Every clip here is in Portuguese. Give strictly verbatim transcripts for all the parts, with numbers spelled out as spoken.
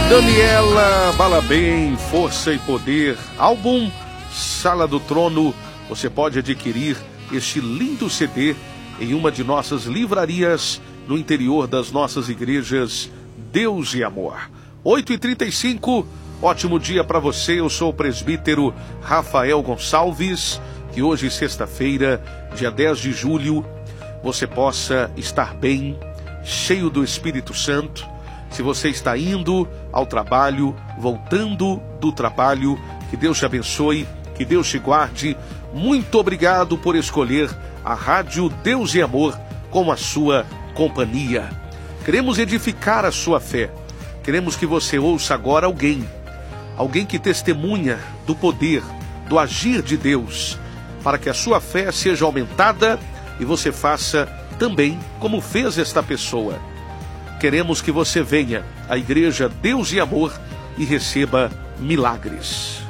Daniela Balabem, Força e Poder, álbum Sala do Trono. Você pode adquirir este lindo C D em uma de nossas livrarias no interior das nossas igrejas. Deus e Amor. oito e trinta e cinco, ótimo dia para você. Eu sou o presbítero Rafael Gonçalves. Que hoje, sexta-feira, dia dez de julho, você possa estar bem, cheio do Espírito Santo. Se você está indo ao trabalho, voltando do trabalho, que Deus te abençoe, que Deus te guarde. Muito obrigado por escolher a Rádio Deus e Amor como a sua companhia. Queremos edificar a sua fé. Queremos que você ouça agora alguém, alguém que testemunha do poder, do agir de Deus, para que a sua fé seja aumentada e você faça também como fez esta pessoa. Queremos que você venha à Igreja Deus e Amor e receba milagres.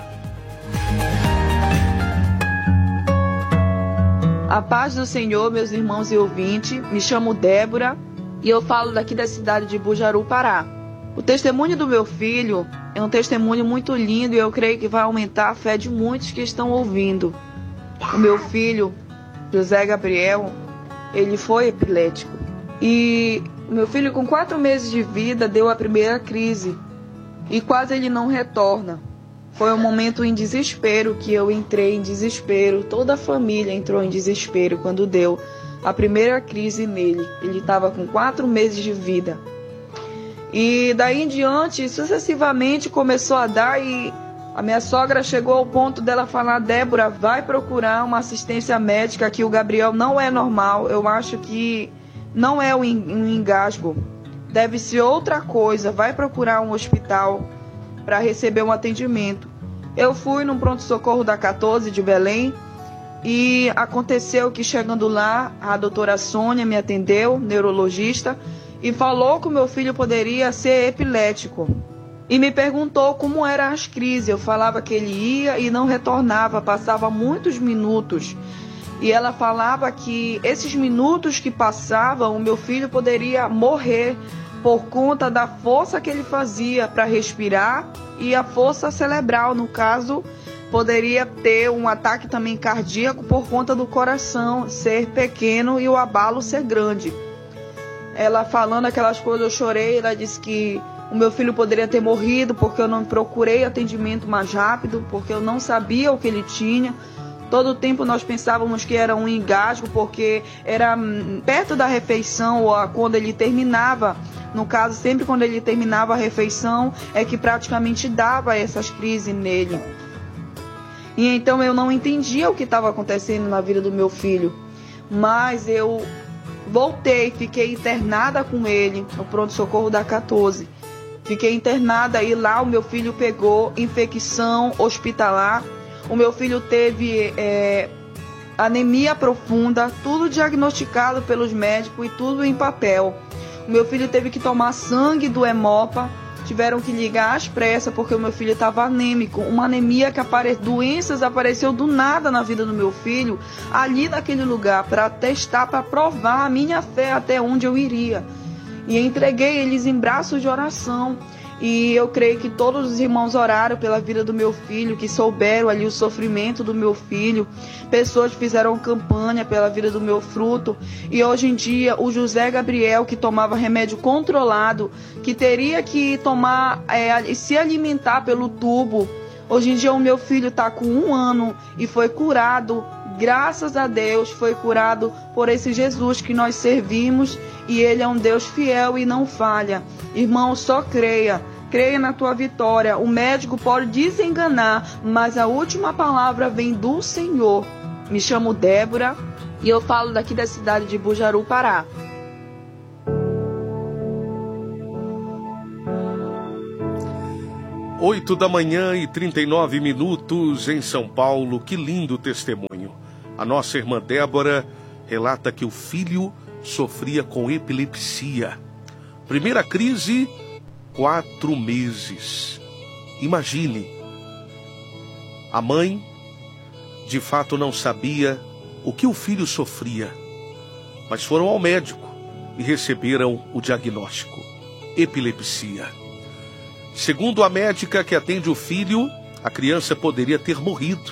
A paz do Senhor, meus irmãos e ouvintes. Me chamo Débora e eu falo daqui da cidade de Bujaru, Pará. O testemunho do meu filho é um testemunho muito lindo e eu creio que vai aumentar a fé de muitos que estão ouvindo. O meu filho, José Gabriel, ele foi epilético. E meu filho, com quatro meses de vida, deu a primeira crise e quase ele não retorna. Foi um momento em desespero que eu entrei em desespero. Toda a família entrou em desespero quando deu a primeira crise nele. Ele estava com quatro meses de vida. E daí em diante, sucessivamente, começou a dar e a minha sogra chegou ao ponto dela falar: Débora, vai procurar uma assistência médica, que o Gabriel não é normal. Eu acho que não é um engasgo, deve ser outra coisa. Vai procurar um hospital para receber um atendimento. Eu fui no pronto-socorro da quatorze de Belém e aconteceu que, chegando lá, a doutora Sônia me atendeu, neurologista, e falou que o meu filho poderia ser epilético. E me perguntou como eram as crises. Eu falava que ele ia e não retornava, passava muitos minutos. E ela falava que esses minutos que passavam, o meu filho poderia morrer por conta da força que ele fazia para respirar e a força cerebral. No caso, poderia ter um ataque também cardíaco por conta do coração ser pequeno e o abalo ser grande. Ela falando aquelas coisas, eu chorei. Ela disse que o meu filho poderia ter morrido porque eu não procurei atendimento mais rápido, porque eu não sabia o que ele tinha. Todo o tempo nós pensávamos que era um engasgo, porque era perto da refeição, ou quando ele terminava. No caso, sempre quando ele terminava a refeição, é que praticamente dava essas crises nele. E então eu não entendia o que estava acontecendo na vida do meu filho. Mas eu voltei, fiquei internada com ele no pronto-socorro da quatorze. Fiquei internada e lá o meu filho pegou infecção hospitalar. O meu filho teve é, anemia profunda, tudo diagnosticado pelos médicos e tudo em papel. O meu filho teve que tomar sangue do Hemopa, tiveram que ligar às pressas porque o meu filho estava anêmico. Uma anemia que apare... doenças apareceu do nada na vida do meu filho, ali naquele lugar, para testar, para provar a minha fé até onde eu iria. E entreguei eles em braços de oração. E eu creio que todos os irmãos oraram pela vida do meu filho, que souberam ali o sofrimento do meu filho. Pessoas fizeram campanha pela vida do meu fruto. E hoje em dia, o José Gabriel, que tomava remédio controlado, que teria que tomar, é, se alimentar pelo tubo. Hoje em dia, o meu filho está com um ano e foi curado. Graças a Deus, foi curado por esse Jesus que nós servimos. E Ele é um Deus fiel e não falha. Irmão, só creia. Creia na tua vitória. O médico pode desenganar, mas a última palavra vem do Senhor. Me chamo Débora e eu falo daqui da cidade de Bujaru, Pará. Oito da manhã e trinta e nove minutos em São Paulo. Que lindo testemunho. A nossa irmã Débora relata que o filho sofria com epilepsia. Primeira crise, quatro meses. Imagine, a mãe de fato não sabia o que o filho sofria, mas foram ao médico e receberam o diagnóstico: epilepsia. Segundo a médica que atende o filho, a criança poderia ter morrido.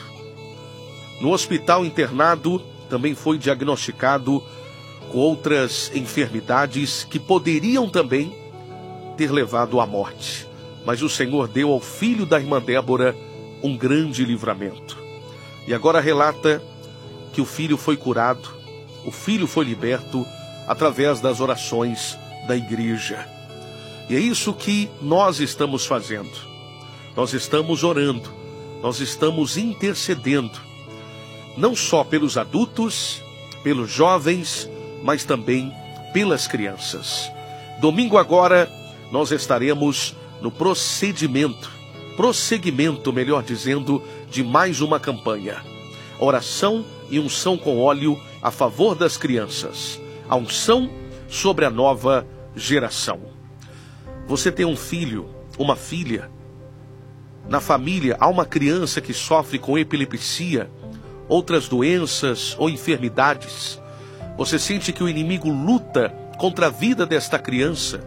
No hospital internado, também foi diagnosticado com outras enfermidades que poderiam também ter levado à morte. Mas o Senhor deu ao filho da irmã Débora um grande livramento. E agora relata que o filho foi curado, o filho foi liberto através das orações da igreja. E é isso que nós estamos fazendo. Nós estamos orando, nós estamos intercedendo, não só pelos adultos, pelos jovens, mas também pelas crianças. Domingo agora, nós estaremos no procedimento, prosseguimento, melhor dizendo, de mais uma campanha. Oração e unção com óleo a favor das crianças. A unção sobre a nova geração. Você tem um filho, uma filha. Na família há uma criança que sofre com epilepsia, outras doenças ou enfermidades. Você sente que o inimigo luta contra a vida desta criança,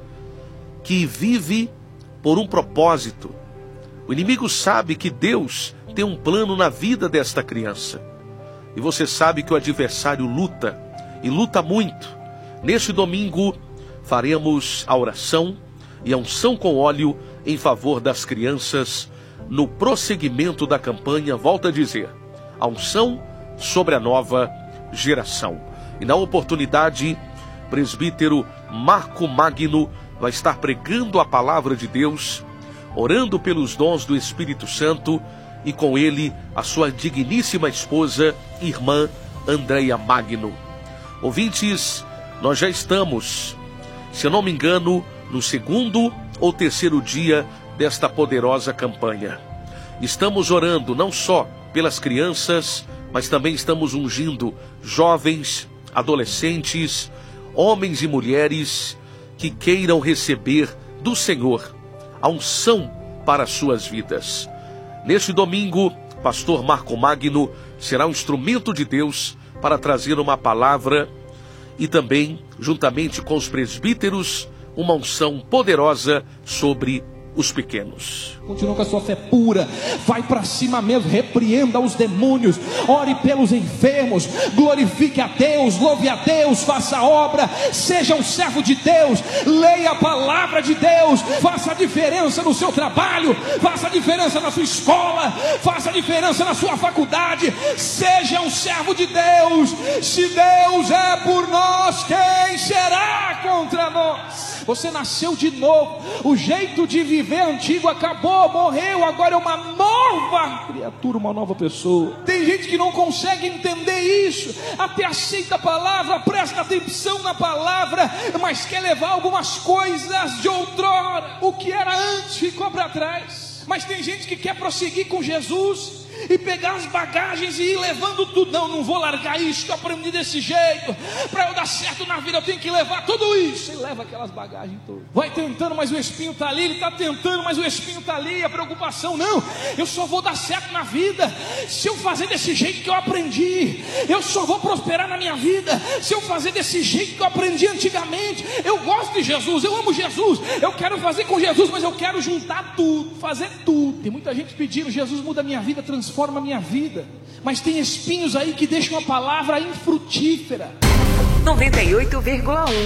que vive por um propósito. O inimigo sabe que Deus tem um plano na vida desta criança. E você sabe que o adversário luta, e luta muito. Neste domingo, faremos a oração e a unção com óleo em favor das crianças, no prosseguimento da campanha, volto a dizer, a unção sobre a nova geração. E na oportunidade, presbítero Marco Magno vai estar pregando a palavra de Deus, orando pelos dons do Espírito Santo, e com ele a sua digníssima esposa, irmã Andréia Magno. Ouvintes, nós já estamos, se eu não me engano, no segundo ou terceiro dia desta poderosa campanha. Estamos orando não só pelas crianças, mas também estamos ungindo jovens, adolescentes, homens e mulheres que queiram receber do Senhor a unção para as suas vidas. Neste domingo, pastor Marco Magno será um instrumento de Deus para trazer uma palavra e também, juntamente com os presbíteros, uma unção poderosa sobre os pequenos. Continua com a sua fé pura, vai para cima mesmo, repreenda os demônios, ore pelos enfermos, glorifique a Deus, louve a Deus, faça a obra, seja um servo de Deus, leia a palavra de Deus, faça a diferença no seu trabalho, faça a diferença na sua escola, faça a diferença na sua faculdade, seja um servo de Deus. Se Deus é por nós, quem será contra nós? Você nasceu de novo, o jeito de viver antigo acabou, morreu, agora é uma nova criatura, uma nova pessoa. Tem gente que não consegue entender isso, até aceita a palavra, presta atenção na palavra, mas quer levar algumas coisas de outrora. O que era antes ficou para trás. Mas tem gente que quer prosseguir com Jesus e pegar as bagagens e ir levando tudo. Não, não vou largar isso, que eu aprendi desse jeito. Para eu dar certo na vida eu tenho que levar tudo isso. E leva aquelas bagagens todas. Vai tentando, mas o espinho está ali. Ele está tentando, mas o espinho está ali. A preocupação, não, eu só vou dar certo na vida se eu fazer desse jeito que eu aprendi. Eu só vou prosperar na minha vida se eu fazer desse jeito que eu aprendi antigamente. Eu gosto de Jesus, eu amo Jesus, eu quero fazer com Jesus, mas eu quero juntar tudo, fazer tudo. Tem muita gente pedindo: Jesus, muda a minha vida, transforma a minha vida. Mas tem espinhos aí que deixam a palavra infrutífera. noventa e oito vírgula um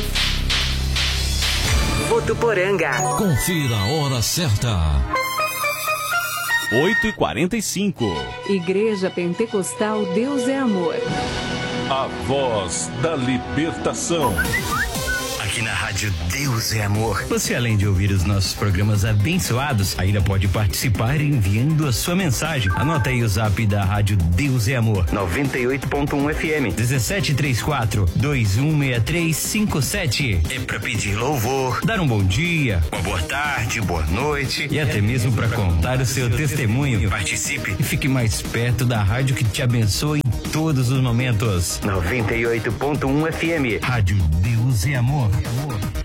Votuporanga. Confira a hora certa. oito e quarenta e cinco. Igreja Pentecostal Deus é Amor. A voz da libertação. Aqui na rádio Deus é Amor. Você, além de ouvir os nossos programas abençoados, ainda pode participar enviando a sua mensagem. Anota aí o zap da rádio Deus é Amor. noventa e oito ponto um F M. um sete três quatro, dois um seis três cinco sete. É pra pedir louvor, dar um bom dia, uma boa tarde, boa noite e até mesmo para contar o seu testemunho. Participe e fique mais perto da rádio que te abençoe em todos os momentos. noventa e oito ponto um F M. Rádio Deus é Amor. Amor.